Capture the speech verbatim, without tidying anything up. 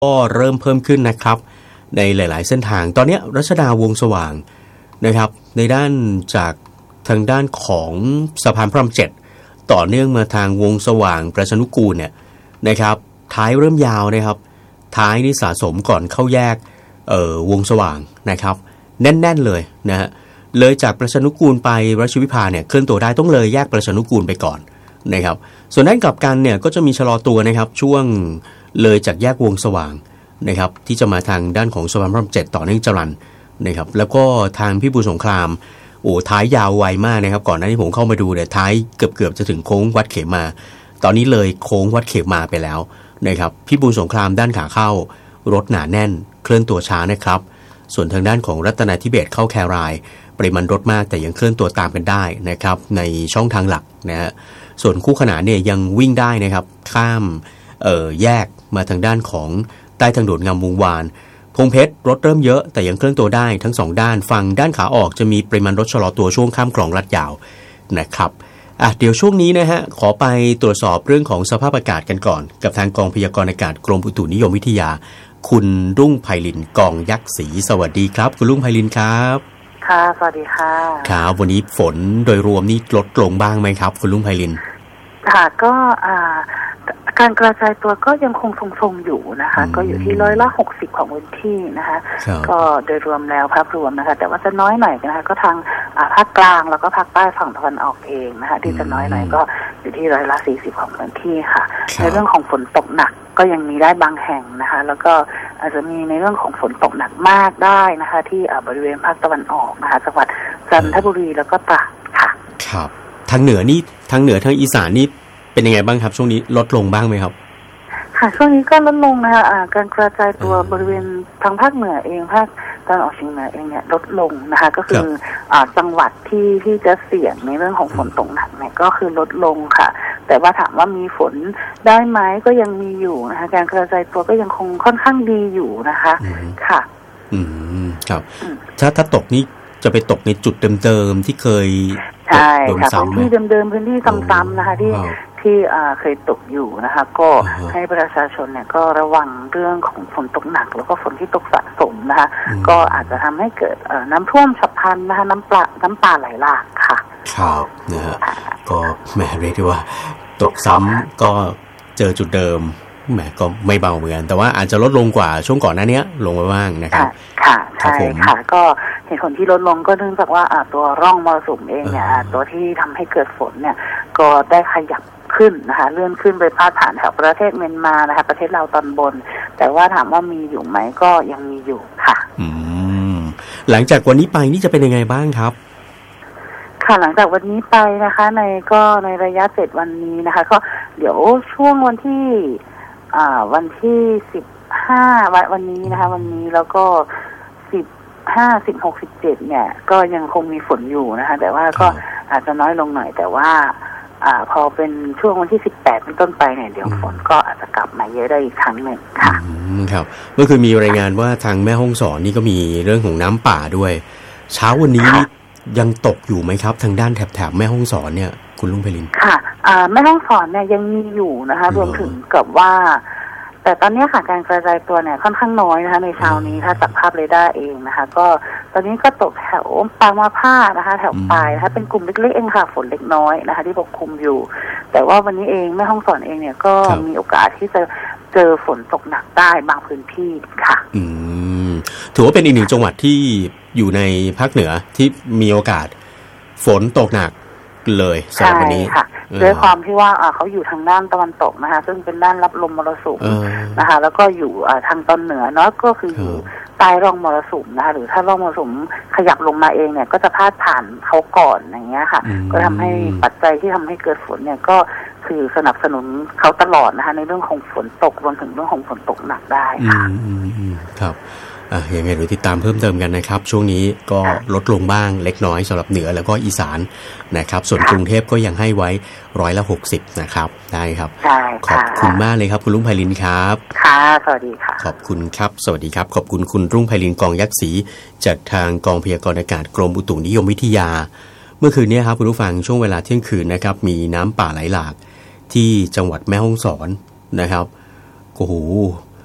ก็เริ่มเพิ่มขึ้นนะครับในหลายๆเส้นทางตอนนี้รัชดาวงศ์สว่างนะครับในด้านจากทางด้านของสะพานพระรามเจ็ดต่อเนื่องมาทางวงสว่างประชานุกูลเนี่ยนะครับท้ายเริ่มยาวนะครับท้ายนี่สะสมก่อนเข้าแยกเอ่อวงสว่างนะครับแน่นๆเลยนะฮะเลยจากประชานุกูลไปรัชวิภาเนี่ยเคลื่อนตัวได้ต้องเลยแยกประชานุกูลไปก่อนนะครับส่วนด้านกลับกันเนี่ยก็จะมีชะลอตัวนะครับช่วงเลยจากแยกวงสว่างนะครับที่จะมาทางด้านของสะพานพระรามเจ็ดต่อเนื่องจรัญนะครับแล้วก็ทางพิบูลสงครามโอ้ท้ายยาวไวมากนะครับก่อนหน้านี้ผมเข้ามาดูเนี่ยท้ายเกือบๆจะถึงโค้งวัดเขมาตอนนี้เลยโค้งวัดเขมาไปแล้วนะครับพิบูลสงครามด้านขาเข้ารถหนาแน่นเคลื่อนตัวช้านะครับส่วนทางด้านของรัตนาธิเบศเข้าแครายปริมาณรถมากแต่ยังเคลื่อนตัวตามกันได้นะครับในช่องทางหลักนะฮะส่วนคู่ขนานเนี่ยยังวิ่งได้นะครับข้ามเอ่อแยกมาทางด้านของใต้ทางด่วนงามวงวานพงเพชรรถเริ่มเยอะแต่ยังเคลื่อนตัวได้ทั้งสองด้านฝั่งด้านขาออกจะมีปริมาณรถชะลอตัวช่วงข้ามคลองลาดยาวนะครับอ่ะเดี๋ยวช่วงนี้นะฮะขอไปตรวจสอบเรื่องของสภาพอากาศกันก่อนกับทางกองพยากรณ์อากาศกรมอุตุนิยมวิทยาคุณรุ่งไพลินกองยักษ์ศรีสวัสดีครับคุณรุ่งไพลินครับค่ะสวัสดีค่ะครับวันนี้ฝนโดยรวมนี่ลดลงบ้างไหมครับคุณรุ่งไพลินค่ะก็อ่าการกระจายตัวก็ยังคงทรงๆอยู่นะคะก็อยู่ที่ร้อยละหกสิบของพื้นที่นะคะก็โดยรวมแล้วภาพรวมนะคะแต่ว่าจะน้อยหน่อยนะคะก็ทางภาคกลางแล้วก็ภาคใต้ฝั่งตะวันออกเองนะคะที่จะน้อยหน่อยก็อยู่ที่ร้อยละสี่สิบของพื้นที่ค่ะในเรื่องของฝนตกหนักก็ยังมีได้บางแห่งนะคะแล้วก็อาจจะมีในเรื่องของฝนตกหนักมากได้นะคะที่บริเวณภาคตะวันออกนะคะจังหวัดจันทบุรีแล้วก็ตราดค่ะครับทางเหนือนี่ทางเหนือทางอีสานนี่เป็นยังไงบ้างครับช่วงนี้ลดลงบ้างไหมครับค่ะช่วงนี้ก็ลดลงนะคะการกระจายตัวบริเวณทางภาคเหนือเองภาคตะวันออกเฉียงเหนือเองเนี่ยลดลงนะคะก็คือจังหวัดที่ที่จะเสี่ยงในเรื่องของฝนตกหนักเนี่ยก็คือลดลงค่ะแต่ว่าถามว่ามีฝนได้ไหมก็ยังมีอยู่นะคะการกระจายตัวก็ยังคงค่อนข้างดีอยู่นะคะค่ะอืมครับถ้าถ้าตกนี่จะไปตกในจุดเดิมๆที่เคยใช่ค่ะพื้นที่เดิมๆพื้นที่ซ้ำๆนะคะที่ที่เคยตกอยู่นะคะก็ให้ประชาชนเนี่ยก็ระวังเรื่องของฝนตกหนักแล้วก็ฝนที่ตกสะสมนะคะก็อาจจะทำให้เกิดน้ำท่วมฉับพลันนะคะน้ำปลาน้ำป่าไหลหลากค่ะครับนะฮะก็แหมเรียกได้ว่าตกซ้ำก็เจอจุดเดิมแหมก็ไม่เบาเหมือนกันแต่ว่าอาจจะลดลงกว่าช่วงก่อนหน้านี้ลงมาบ้างนะครับค่ะใช่ค่ะก็เหตุผลที่ลดลงก็เนื่องจากว่าตัวร่องมรสุมเองเนี่ยตัวที่ทำให้เกิดฝนเนี่ยก็ได้ขยับขึ้นนะคะเลื่อนขึ้นไปพาดผ่านแถวประเทศเมียนมานะคะประเทศลาวตอนบนแต่ว่าถามว่ามีอยู่ไหมก็ยังมีอยู่ค่ะอืมหลังจากวันนี้ไปนี่จะเป็นยังไงบ้างครับค่ะหลังจากวันนี้ไปนะคะในก็ในระยะเจ็ดวันนี้นะคะก็เดี๋ยวช่วงวันที่อ่าวันที่สิบห้าวันวันนี้นะคะวันนี้แล้วก็สิบห้าสิบหกสิบเจ็ดเนี่ยก็ยังคงมีฝนอยู่นะคะแต่ว่าก็อาจจะน้อยลงหน่อยแต่ว่าอ่าพอเป็นช่วงวันที่สิบแปดเป็นต้นไปเนี่ยเดี๋ยวฝนก็อาจจะกลับมาเยอะได้อีกครั้งหนึ่งค่ะอืมครับเมื่อคืนมีรายงานว่าทางแม่ฮ่องสอนนี่ก็มีเรื่องของน้ำป่าด้วยเช้าวันนี้ยังตกอยู่ไหมครับทางด้านแถบแม่ฮ่องสอนเนี่ยคุณลุงไพลินค่ะอ่าแม่ฮ่องสอนเนี่ยยังมีอยู่นะคะรวมถึงกับว่าแต่ตอนนี้ค่ะการกระจายตัวเนี่ยค่อนข้างน้อยนะคะในเช้านี้ถ้าจากภาพเรดาร์เองนะคะก็ตอนนี้ก็ตกแถวปางมะผ้านะคะแถวปลายนะคะเป็นกลุ่มเล็กๆเองค่ะฝนเล็กน้อยนะคะที่ปกคลุมอยู่แต่ว่าวันนี้เองแม่ฮ่องสอนเองเนี่ยก็มีโอกาสที่จะเจอฝนตกหนักได้บางพื้นที่ค่ะอืมถือว่าเป็นอีกหนึ่งจังหวัดที่อยู่ในภาคเหนือที่มีโอกาสฝนตกหนักเลยสำหรับวันนี้ด้วยความที่ว่าเขาอยู่ทางด้านตะวันตกนะคะซึ่งเป็นด้านรับลมมรสุมนะคะแล้วก็อยู่ทางตอนเหนือเนาะก็คืออยู่ใต้ร่องมรสุมนะคะหรือถ้าร่องมรสุมขยับลงมาเองเนี่ยก็จะพาดผ่านเขาก่อนอย่างเงี้ยค่ะก็ทำให้ปัจจัยที่ทำให้เกิดฝนเนี่ยก็คือสนับสนุนเขาตลอดนะคะในเรื่องของฝนตกรวมถึงเรื่องของฝนตกหนักได้ค่ะครับอ่ะยังไงเดี๋ยวติดตามเพิ่มเติมกันนะครับช่วงนี้ก็ลดลงบ้างเล็กน้อยสำหรับเหนือแล้วก็อีสานนะครับส่วนกรุงเทพก็ยังให้ไว้ร้อยละหกสิบนะครับได้ครับขอบคุณมากเลยครับคุณรุ่งไพลินครับค่ะสวัสดีค่ะขอบคุณครับสวัสดีครับขอบคุณคุณรุ่งไพลินกองยักษ์ศรีจากทางกองพยากรณ์อากาศกรมอุตุนิยมวิทยาเมื่อคืนนี้ครับคุณผู้ฟังช่วงเวลาเที่ยงคืนนะครับมีน้ำป่าไหลหลากที่จังหวัดแม่ฮ่องสอนนะครับโอ้โห